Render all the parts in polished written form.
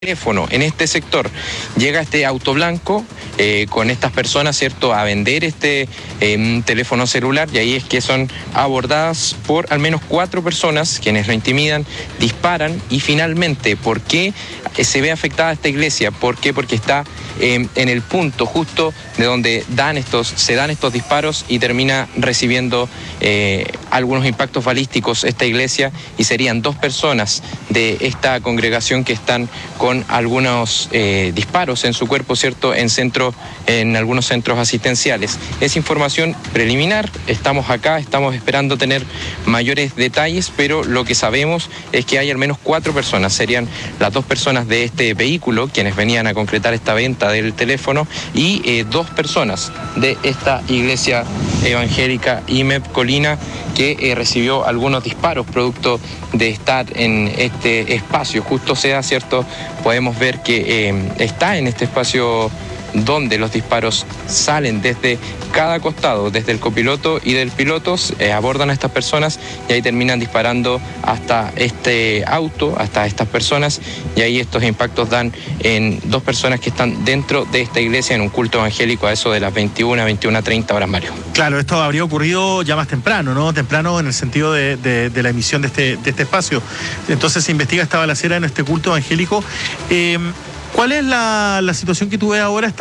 teléfono en este sector, llega este auto blanco con estas personas, ¿cierto?, a vender este teléfono celular, y ahí es que son abordadas por al menos 4 personas quienes lo intimidan, disparan y finalmente, ¿por qué se ve afectada esta iglesia? ¿Por qué? Porque está en el punto justo de donde se dan estos disparos y termina recibiendo algunos impactos balísticos esta iglesia, y serían 2 personas de esta congregación que están con algunos disparos en su cuerpo, ¿cierto?, en algunos centros asistenciales. Es información preliminar, estamos acá, estamos esperando tener mayores detalles, pero lo que sabemos es que hay al menos 4 personas, serían las 2 personas de este vehículo, quienes venían a concretar esta venta del teléfono, y 2 personas de esta iglesia evangélica IMEP Colina, que recibió algunos disparos producto de estar en este espacio. Justo sea, ¿cierto?, podemos ver que está en este espacio donde los disparos salen desde cada costado, desde el copiloto y del piloto, abordan a estas personas y ahí terminan disparando hasta este auto, hasta estas personas, y ahí estos impactos dan en 2 personas que están dentro de esta iglesia en un culto evangélico a eso de las 21:30 horas, Mario. Claro, esto habría ocurrido ya más temprano, ¿no? Temprano en el sentido de la emisión de este espacio. Entonces se investiga esta balacera en este culto evangélico. ¿Cuál es la situación que tú ves ahora?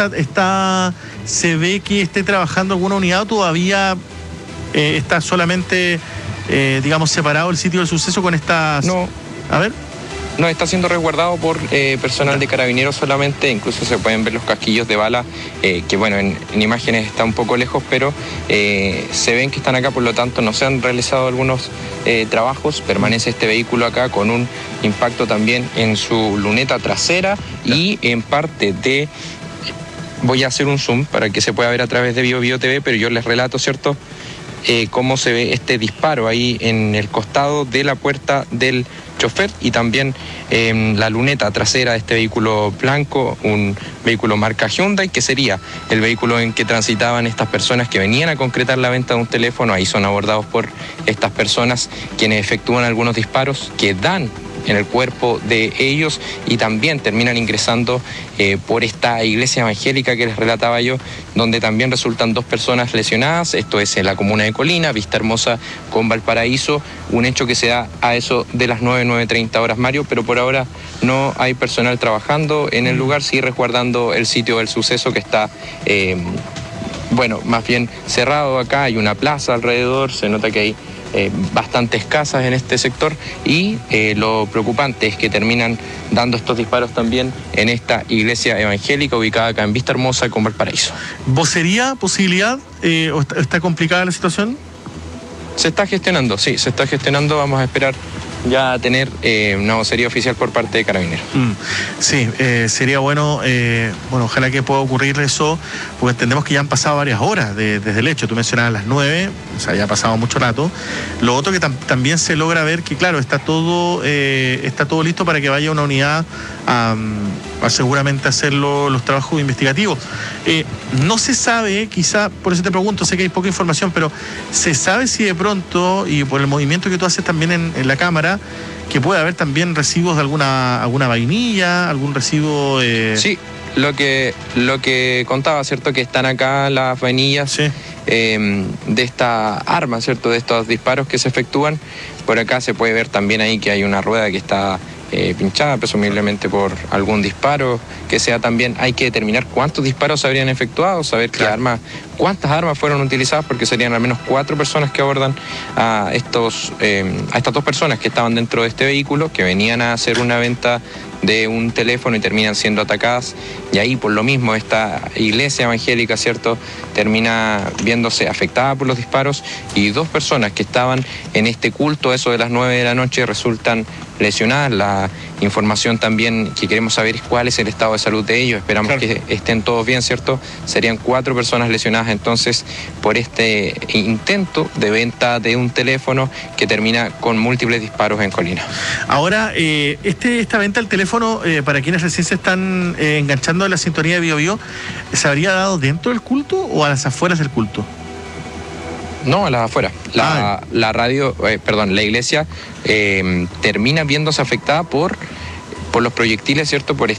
¿Se ve que esté trabajando alguna unidad o todavía está solamente, digamos, separado el sitio del suceso con estas...? No. A ver. No, está siendo resguardado por personal de carabineros solamente, incluso se pueden ver los casquillos de bala, que bueno, en imágenes está un poco lejos, pero se ven que están acá, por lo tanto no se han realizado algunos trabajos. Permanece este vehículo acá con un impacto también en su luneta trasera y en parte de... Voy a hacer un zoom para que se pueda ver a través de Bio TV, pero yo les relato, ¿cierto?, cómo se ve este disparo ahí en el costado de la puerta del chofer y también la luneta trasera de este vehículo blanco, un vehículo marca Hyundai, que sería el vehículo en que transitaban estas personas que venían a concretar la venta de un teléfono. Ahí son abordados por estas personas quienes efectúan algunos disparos que dan en el cuerpo de ellos y también terminan ingresando por esta iglesia evangélica que les relataba yo, donde también resultan 2 personas lesionadas. Esto es en la comuna de Colina, Vista Hermosa con Valparaíso, un hecho que se da a eso de las 9:30 horas, Mario, pero por ahora no hay personal trabajando en el lugar, sí resguardando el sitio del suceso, que está más bien cerrado. Acá hay una plaza alrededor, se nota que hay bastantes casas en este sector, y lo preocupante es que terminan dando estos disparos también en esta iglesia evangélica ubicada acá en Vista Hermosa con Valparaíso. ¿Vocería, posibilidad o está complicada la situación? Se está gestionando, sí, se está gestionando. Vamos a esperar ya tener una vocería oficial por parte de Carabineros. Sí, sería bueno, ojalá que pueda ocurrir eso, porque entendemos que ya han pasado varias horas desde el hecho. Tú mencionabas las 9, o sea, ya ha pasado mucho rato. Lo otro que también se logra ver que, claro, está todo listo para que vaya una unidad a seguramente hacer los trabajos investigativos. No se sabe, quizá, por eso te pregunto, sé que hay poca información, pero ¿se sabe si de pronto, y por el movimiento que tú haces también en la cámara, que puede haber también residuos de alguna vainilla, algún residuo? Sí, lo que contaba, ¿cierto?, que están acá las vainillas, sí, de esta arma, ¿cierto?, de estos disparos que se efectúan. Por acá se puede ver también ahí que hay una rueda que está pinchada, presumiblemente por algún disparo, que sea también, hay que determinar cuántos disparos se habrían efectuado, saber cuántas armas fueron utilizadas, porque serían al menos 4 personas que abordan a estas 2 personas que estaban dentro de este vehículo, que venían a hacer una venta de un teléfono y terminan siendo atacadas, y ahí por lo mismo esta iglesia evangélica, ¿cierto?, termina viéndose afectada por los disparos, y 2 personas que estaban en este culto, eso de las 9 de la noche, resultan lesionadas. La información también que queremos saber es cuál es el estado de salud de ellos. Esperamos que estén todos bien, ¿cierto? Serían 4 personas lesionadas entonces por este intento de venta de un teléfono que termina con múltiples disparos en Colina. Ahora, esta venta del teléfono, para quienes recién se están enganchando a la sintonía de Bio Bio, ¿se habría dado dentro del culto o a las afueras del culto? No, a las afueras. La iglesia termina viéndose afectada por por los proyectiles, ¿cierto? Por